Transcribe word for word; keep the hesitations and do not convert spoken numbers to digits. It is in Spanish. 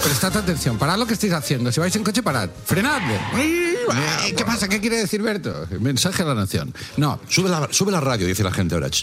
Prestad atención, parad lo que estáis haciendo. Si vais en coche, parad. Frenad. ¿Qué pasa? ¿Qué quiere decir Berto? Mensaje a la nación. No. Sube la, sube la radio, dice la gente ahora.